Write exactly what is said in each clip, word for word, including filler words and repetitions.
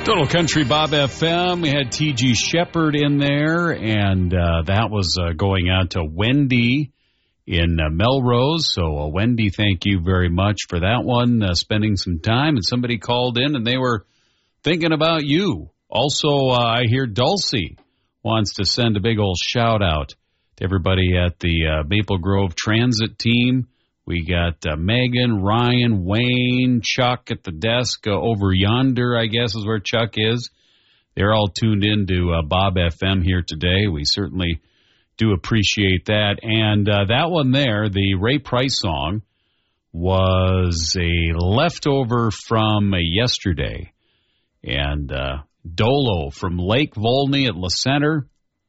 Total Country Bob F M. We had T G Shepherd in there, and uh, that was uh, going out to Wendy in uh, Melrose. So, uh, Wendy, thank you very much for that one, uh, spending some time. And somebody called in, and they were thinking about you. Also, uh, I hear Dulcie wants to send a big old shout-out to everybody at the uh, Maple Grove Transit team. We got uh, Megan, Ryan, Wayne, Chuck at the desk uh, over yonder, I guess is where Chuck is. They're all tuned in to uh, Bob F M here today. We certainly do appreciate that. And uh, that one there, the Ray Price song, was a leftover from uh, yesterday. And uh, Dolo from Lake Volney at La Center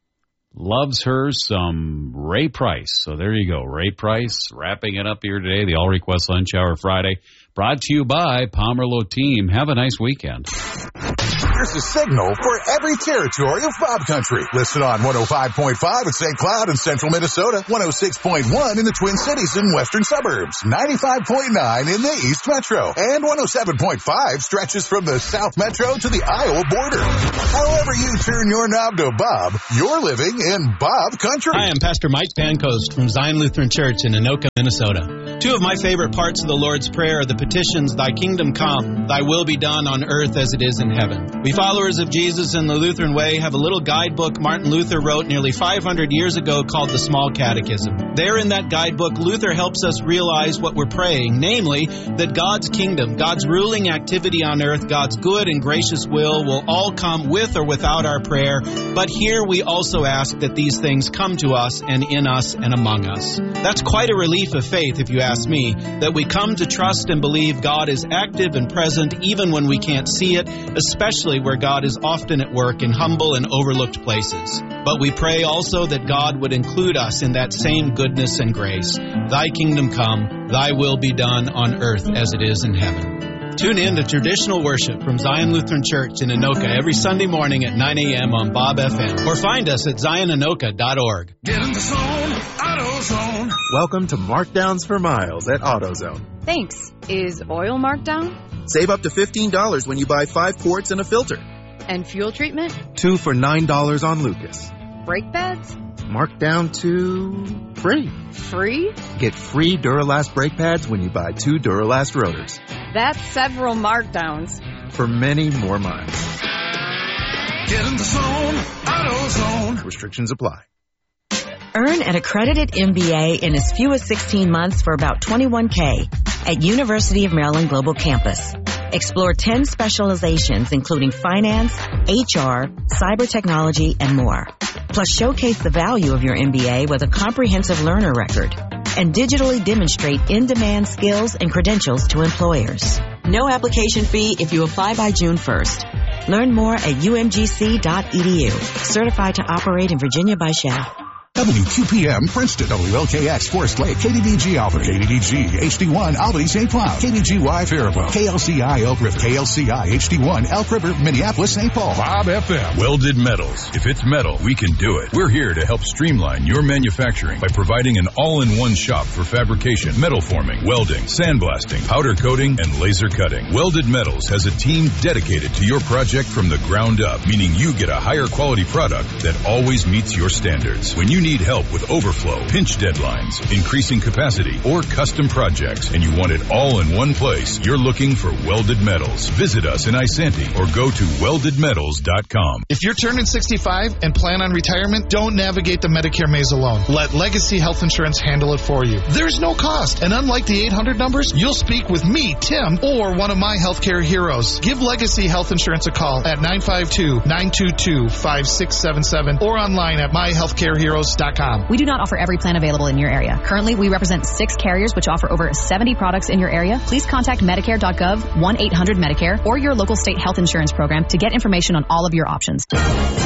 loves her some Ray Price. So there you go. Ray Price wrapping it up here today. The All Request Lunch Hour Friday. Brought to you by Pomerleau Team. Have a nice weekend. Here's the signal for every territory of Bob Country. Listed on one oh five point five at Saint Cloud in central Minnesota, one oh six point one in the Twin Cities and western suburbs, ninety-five point nine in the East Metro, and one oh seven point five stretches from the South Metro to the Iowa border. However you turn your knob to Bob, you're living in Bob Country. Hi, I'm Pastor Mike Pancoast from Zion Lutheran Church in Anoka, Minnesota. Two of my favorite parts of the Lord's Prayer are the petitions, Thy kingdom come, Thy will be done on earth as it is in heaven. We followers of Jesus in the Lutheran Way have a little guidebook Martin Luther wrote nearly five hundred years ago called the Small Catechism. There in that guidebook, Luther helps us realize what we're praying, namely that God's kingdom, God's ruling activity on earth, God's good and gracious will will all come with or without our prayer. But here we also ask that these things come to us and in us and among us. That's quite a relief of faith, if you ask me, that we come to trust and believe God is active and present even when we can't see it, especially where God is often at work in humble and overlooked places. But we pray also that God would include us in that same goodness and grace. Thy kingdom come, Thy will be done on earth as it is in heaven. Tune in to traditional worship from Zion Lutheran Church in Anoka every Sunday morning at nine a.m. on Bob F M. Or find us at zion anoka dot org. Get in the zone, AutoZone. Welcome to Markdowns for Miles at AutoZone. Thanks. Is oil marked down? Save up to fifteen dollars when you buy five quarts and a filter. And fuel treatment? Two for nine dollars on Lucas. Brake pads? Marked down to free. Free? Get free Duralast brake pads when you buy two Duralast rotors. That's several markdowns. For many more miles. Get in the zone, AutoZone. Restrictions apply. Earn an accredited M B A in as few as sixteen months for about twenty-one thousand dollars at University of Maryland Global Campus. Explore ten specializations including finance, H R, cyber technology, and more. Plus showcase the value of your M B A with a comprehensive learner record and digitally demonstrate in-demand skills and credentials to employers. No application fee if you apply by June first. Learn more at u m g c dot e d u. Certified to operate in Virginia by Shell. W Q P M Princeton, W L K X Forest Lake, K D D G Albany, K D D G H D one Albany Saint Cloud, K D G Y Faribault, K L C I Elk River, K L C I H D one Elk River, Minneapolis Saint Paul. Bob F M. Welded Metals. If it's metal, we can do it. We're here to help streamline your manufacturing by providing an all-in-one shop for fabrication, metal forming, welding, sandblasting, powder coating, and laser cutting. Welded Metals has a team dedicated to your project from the ground up, meaning you get a higher quality product that always meets your standards. When you need help with overflow, pinch deadlines, increasing capacity, or custom projects, and you want it all in one place, you're looking for Welded Metals. Visit us in Isanti or go to welded metals dot com. If you're turning sixty-five and plan on retirement, don't navigate the Medicare maze alone. Let Legacy Health Insurance handle it for you. There's no cost, and unlike the eight hundred numbers, you'll speak with me, Tim, or one of my healthcare heroes. Give Legacy Health Insurance a call at nine five two, nine two two, five six seven seven or online at my healthcare heroes dot com. We do not offer every plan available in your area. Currently, we represent six carriers which offer over seventy products in your area. Please contact medicare dot gov, one eight hundred Medicare, or your local state health insurance program to get information on all of your options.